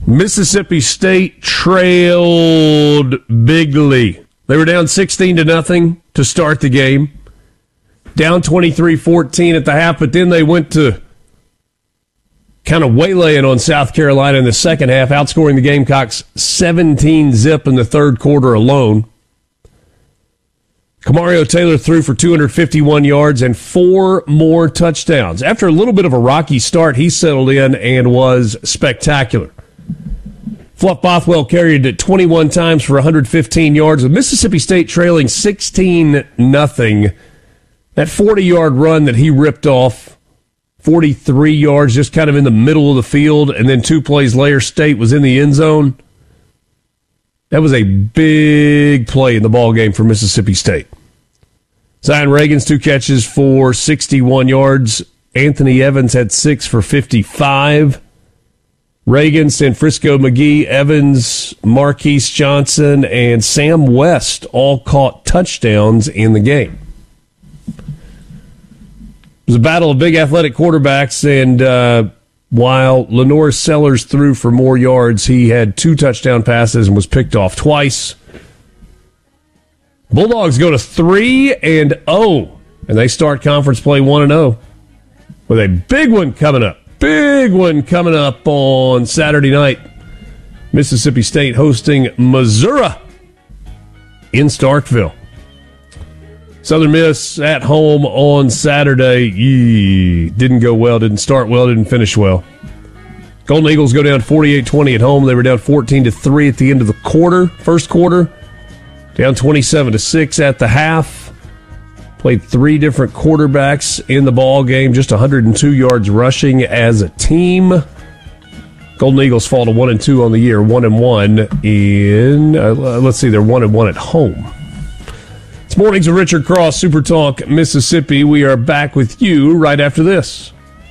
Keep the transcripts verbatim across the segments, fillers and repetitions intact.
Mississippi State trailed bigly. They were down sixteen to nothing to start the game. Down twenty-three fourteen at the half, but then they went to kind of waylaying on South Carolina in the second half, outscoring the Gamecocks seventeen zip in the third quarter alone. Kamario Taylor threw for two hundred fifty-one yards and four more touchdowns. After a little bit of a rocky start, he settled in and was spectacular. Fluff Bothwell carried it twenty-one times for one hundred fifteen yards, with Mississippi State trailing sixteen nothing. That forty-yard run that he ripped off, forty-three yards, just kind of in the middle of the field, and then two plays later, State was in the end zone. That was a big play in the ball game for Mississippi State. Zion Reagan's two catches for sixty-one yards. Anthony Evans had six for fifty-five. Reagan, Sanfrisco McGee, Evans, Marquise Johnson, and Sam West all caught touchdowns in the game. It was a battle of big athletic quarterbacks, and uh, while Lenore Sellers threw for more yards, he had two touchdown passes and was picked off twice. Bulldogs go to three and oh, and they start conference play one and oh with a big one coming up. Big one coming up on Saturday night. Mississippi State hosting Missouri in Starkville. Southern Miss at home on Saturday. Yee, didn't go well, didn't start well, didn't finish well. Golden Eagles go down forty-eight twenty at home. They were down fourteen to three at the end of the quarter, first quarter. Down twenty-seven to six at the half. Played three different quarterbacks in the ball game, just one hundred two yards rushing as a team. Golden Eagles fall to one and two on the year, one and one in. Uh, let's see, they're one and one at home. It's Mornings with Richard Cross, Super Talk Mississippi. We are back with you right after this.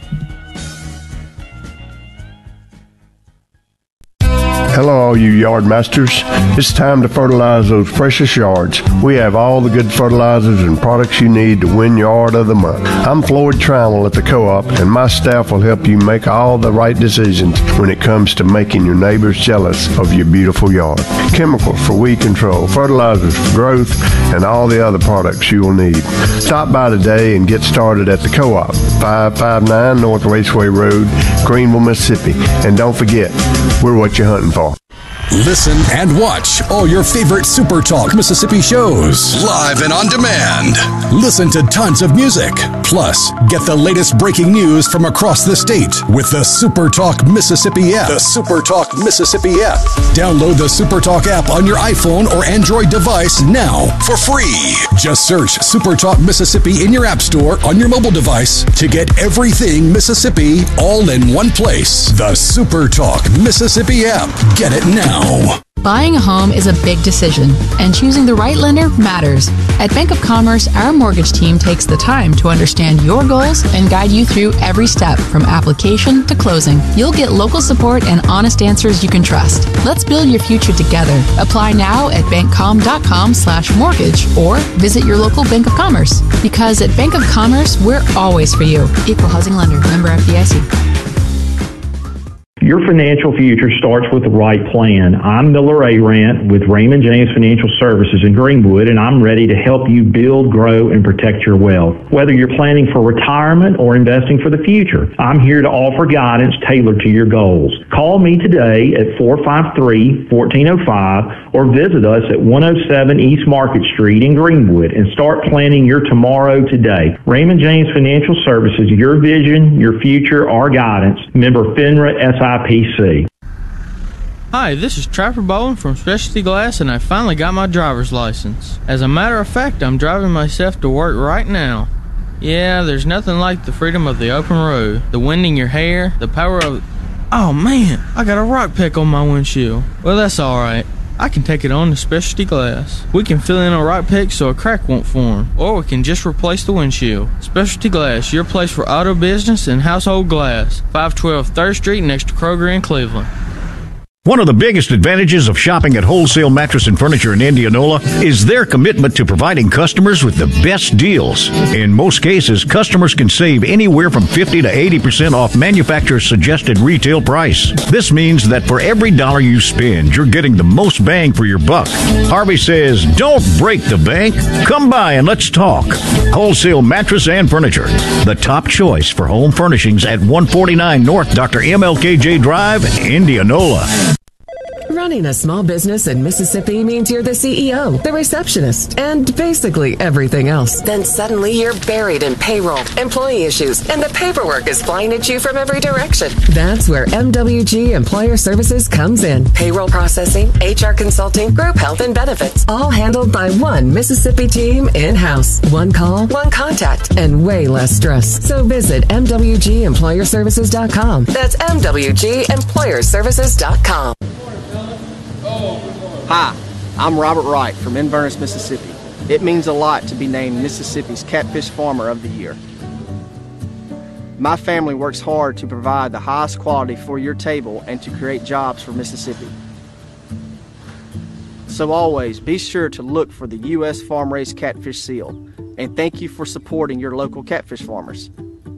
Hello, all you yard masters. It's time to fertilize those precious yards. We have all the good fertilizers and products you need to win Yard of the Month. I'm Floyd Trammell at the Co-op, and my staff will help you make all the right decisions when it comes to making your neighbors jealous of your beautiful yard. Chemicals for weed control, fertilizers for growth, and all the other products you will need. Stop by today and get started at the Co-op, five five nine North Raceway Road, Greenville, Mississippi. And don't forget, we're what you're hunting for. Listen and watch all your favorite Super Talk Mississippi shows live and on demand. Listen to tons of music. Plus, get the latest breaking news from across the state with the Super Talk Mississippi app. The Super Talk Mississippi app. Download the Super Talk app on your iPhone or Android device now for free. Just search Super Talk Mississippi in your app store on your mobile device to get everything Mississippi all in one place. The Super Talk Mississippi app. Get it now. Buying a home is a big decision, and choosing the right lender matters. At Bank of Commerce, our mortgage team takes the time to understand your goals and guide you through every step from application to closing. You'll get local support and honest answers you can trust. Let's build your future together. Apply now at bankcom.com slash mortgage or visit your local Bank of Commerce. Because at Bank of Commerce, we're always for you. Equal housing lender. Member F D I C. Your financial future starts with the right plan. I'm Miller Arant with Raymond James Financial Services in Greenwood, and I'm ready to help you build, grow, and protect your wealth. Whether you're planning for retirement or investing for the future, I'm here to offer guidance tailored to your goals. Call me today at four five three, one four zero five or visit us at one oh seven East Market Street in Greenwood and start planning your tomorrow today. Raymond James Financial Services, your vision, your future, our guidance. Member FINRA S I P C. Hi, this is Trapper Bowen from Specialty Glass, and I finally got my driver's license. As a matter of fact, I'm driving myself to work right now. Yeah, there's nothing like the freedom of the open road, the wind in your hair, the power of... Oh man, I got a rock peck on my windshield. Well, that's alright. I can take it on to Specialty Glass. We can fill in a rock peck so a crack won't form, or we can just replace the windshield. Specialty Glass, your place for auto business and household glass. five twelve third Street next to Kroger in Cleveland. One of the biggest advantages of shopping at Wholesale Mattress and Furniture in Indianola is their commitment to providing customers with the best deals. In most cases, customers can save anywhere from fifty to eighty percent off manufacturer's suggested retail price. This means that for every dollar you spend, you're getting the most bang for your buck. Harvey says, don't break the bank. Come by and let's talk. Wholesale Mattress and Furniture, the top choice for home furnishings at one forty-nine North Doctor M L K J Drive, Indianola. Running a small business in Mississippi means you're the C E O, the receptionist, and basically everything else. Then suddenly you're buried in payroll, employee issues, and the paperwork is flying at you from every direction. That's where M W G Employer Services comes in. Payroll processing, H R consulting, group health and benefits, all handled by one Mississippi team in-house. One call, one contact, and way less stress. So visit M W G employer services dot com. That's M W G employer services dot com. Hi, I'm Robert Wright from Inverness, Mississippi. It means a lot to be named Mississippi's Catfish Farmer of the Year. My family works hard to provide the highest quality for your table and to create jobs for Mississippi. So always be sure to look for the U S farm-raised catfish seal, and thank you for supporting your local catfish farmers.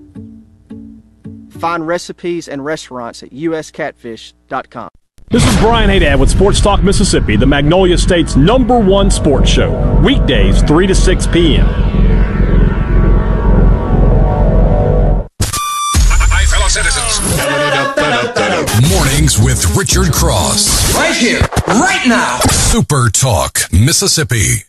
Find recipes and restaurants at U S catfish dot com. This is Brian Haydad with Sports Talk Mississippi, the Magnolia State's number one sports show. Weekdays, three to six p.m. Hi, fellow citizens. Mornings with Richard Cross. Right here, right now. Super Talk Mississippi.